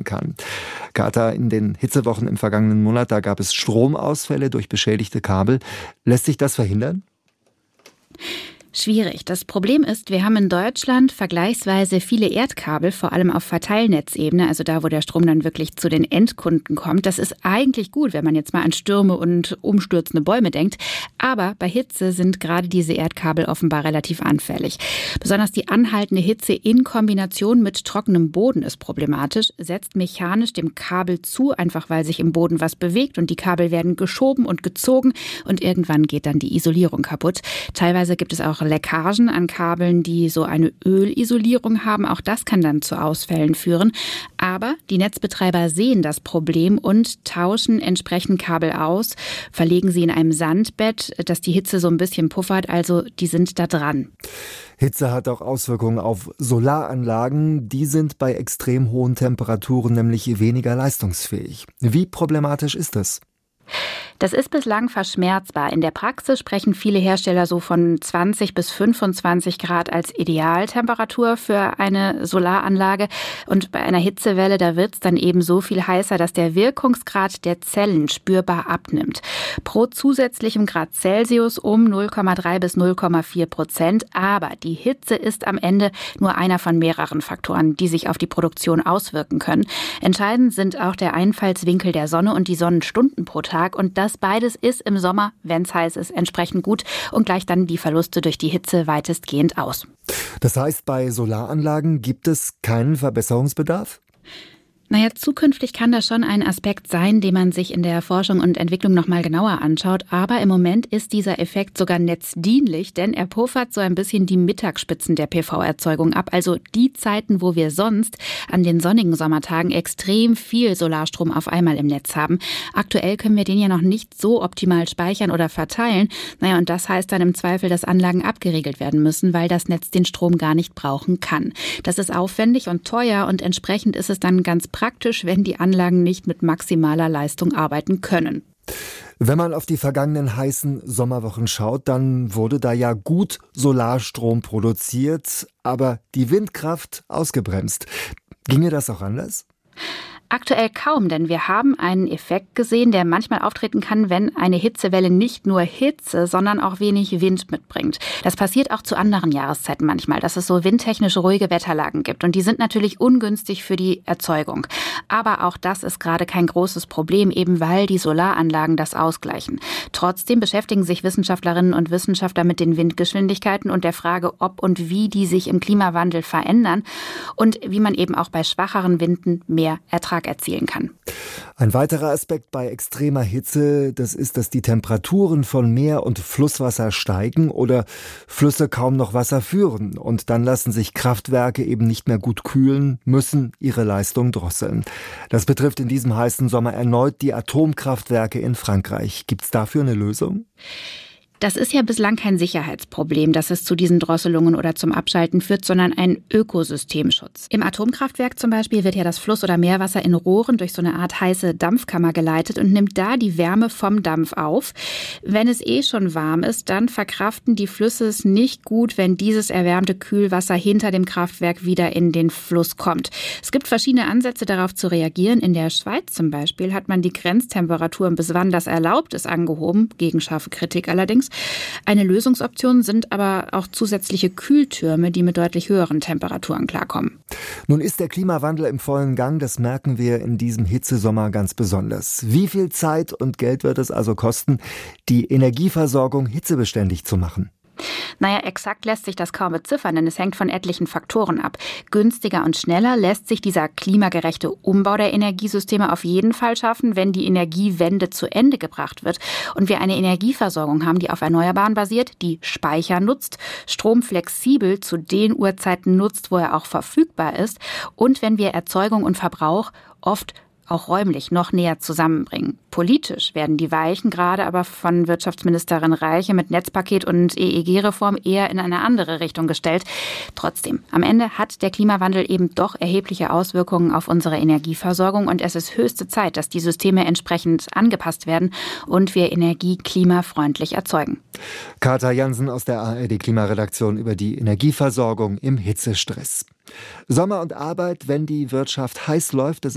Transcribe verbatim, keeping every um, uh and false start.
kann. Katha, in den Hitzewochen im vergangenen Monat, da gab es Stromausfälle durch beschädigte Kabel. Lässt sich das verhindern? Schwierig. Das Problem ist, wir haben in Deutschland vergleichsweise viele Erdkabel, vor allem auf Verteilnetzebene, also da, wo der Strom dann wirklich zu den Endkunden kommt. Das ist eigentlich gut, wenn man jetzt mal an Stürme und umstürzende Bäume denkt. Aber bei Hitze sind gerade diese Erdkabel offenbar relativ anfällig. Besonders die anhaltende Hitze in Kombination mit trockenem Boden ist problematisch, setzt mechanisch dem Kabel zu, einfach weil sich im Boden was bewegt und die Kabel werden geschoben und gezogen und irgendwann geht dann die Isolierung kaputt. Teilweise gibt es auch Leckagen an Kabeln, die so eine Ölisolierung haben. Auch das kann dann zu Ausfällen führen. Aber die Netzbetreiber sehen das Problem und tauschen entsprechend Kabel aus, verlegen sie in einem Sandbett, das die Hitze so ein bisschen puffert. Also die sind da dran. Hitze hat auch Auswirkungen auf Solaranlagen. Die sind bei extrem hohen Temperaturen nämlich weniger leistungsfähig. Wie problematisch ist das? Das ist bislang verschmerzbar. In der Praxis sprechen viele Hersteller so von zwanzig bis fünfundzwanzig Grad als Idealtemperatur für eine Solaranlage. Und bei einer Hitzewelle, da wird es dann eben so viel heißer, dass der Wirkungsgrad der Zellen spürbar abnimmt. Pro zusätzlichem Grad Celsius um null Komma drei bis null Komma vier Prozent. Aber die Hitze ist am Ende nur einer von mehreren Faktoren, die sich auf die Produktion auswirken können. Entscheidend sind auch der Einfallswinkel der Sonne und die Sonnenstunden pro Tag. Und das beides ist im Sommer, wenn es heiß ist, entsprechend gut und gleicht dann die Verluste durch die Hitze weitestgehend aus. Das heißt, bei Solaranlagen gibt es keinen Verbesserungsbedarf? Naja, zukünftig kann das schon ein Aspekt sein, den man sich in der Forschung und Entwicklung noch mal genauer anschaut. Aber im Moment ist dieser Effekt sogar netzdienlich, denn er puffert so ein bisschen die Mittagsspitzen der P V-Erzeugung ab. Also die Zeiten, wo wir sonst an den sonnigen Sommertagen extrem viel Solarstrom auf einmal im Netz haben. Aktuell können wir den ja noch nicht so optimal speichern oder verteilen. Naja, und das heißt dann im Zweifel, dass Anlagen abgeriegelt werden müssen, weil das Netz den Strom gar nicht brauchen kann. Das ist aufwendig und teuer und entsprechend ist es dann ganz praktisch, wenn die Anlagen nicht mit maximaler Leistung arbeiten können. Wenn man auf die vergangenen heißen Sommerwochen schaut, dann wurde da ja gut Solarstrom produziert, aber die Windkraft ausgebremst. Ginge das auch anders? Aktuell kaum, denn wir haben einen Effekt gesehen, der manchmal auftreten kann, wenn eine Hitzewelle nicht nur Hitze, sondern auch wenig Wind mitbringt. Das passiert auch zu anderen Jahreszeiten manchmal, dass es so windtechnisch ruhige Wetterlagen gibt. Und die sind natürlich ungünstig für die Erzeugung. Aber auch das ist gerade kein großes Problem, eben weil die Solaranlagen das ausgleichen. Trotzdem beschäftigen sich Wissenschaftlerinnen und Wissenschaftler mit den Windgeschwindigkeiten und der Frage, ob und wie die sich im Klimawandel verändern und wie man eben auch bei schwacheren Winden mehr Ertrag erzielen kann. Ein weiterer Aspekt bei extremer Hitze, das ist, dass die Temperaturen von Meer- und Flusswasser steigen oder Flüsse kaum noch Wasser führen. Und dann lassen sich Kraftwerke eben nicht mehr gut kühlen, müssen ihre Leistung drosseln. Das betrifft in diesem heißen Sommer erneut die Atomkraftwerke in Frankreich. Gibt es dafür eine Lösung? Das ist ja bislang kein Sicherheitsproblem, dass es zu diesen Drosselungen oder zum Abschalten führt, sondern ein Ökosystemschutz. Im Atomkraftwerk zum Beispiel wird ja das Fluss- oder Meerwasser in Rohren durch so eine Art heiße Dampfkammer geleitet und nimmt da die Wärme vom Dampf auf. Wenn es eh schon warm ist, dann verkraften die Flüsse es nicht gut, wenn dieses erwärmte Kühlwasser hinter dem Kraftwerk wieder in den Fluss kommt. Es gibt verschiedene Ansätze, darauf zu reagieren. In der Schweiz zum Beispiel hat man die Grenztemperaturen, bis wann das erlaubt ist, angehoben, gegen scharfe Kritik allerdings. Eine Lösungsoption sind aber auch zusätzliche Kühltürme, die mit deutlich höheren Temperaturen klarkommen. Nun ist der Klimawandel im vollen Gang, das merken wir in diesem Hitzesommer ganz besonders. Wie viel Zeit und Geld wird es also kosten, die Energieversorgung hitzebeständig zu machen? Naja, exakt lässt sich das kaum beziffern, denn es hängt von etlichen Faktoren ab. Günstiger und schneller lässt sich dieser klimagerechte Umbau der Energiesysteme auf jeden Fall schaffen, wenn die Energiewende zu Ende gebracht wird und wir eine Energieversorgung haben, die auf Erneuerbaren basiert, die Speicher nutzt, Strom flexibel zu den Uhrzeiten nutzt, wo er auch verfügbar ist und wenn wir Erzeugung und Verbrauch oft auch räumlich noch näher zusammenbringen. Politisch werden die Weichen gerade aber von Wirtschaftsministerin Reiche mit Netzpaket und E E G-Reform eher in eine andere Richtung gestellt. Trotzdem, am Ende hat der Klimawandel eben doch erhebliche Auswirkungen auf unsere Energieversorgung und es ist höchste Zeit, dass die Systeme entsprechend angepasst werden und wir Energie klimafreundlich erzeugen. Katha Jansen aus der A R D-Klimaredaktion über die Energieversorgung im Hitzestress. Sommer und Arbeit, wenn die Wirtschaft heiß läuft, das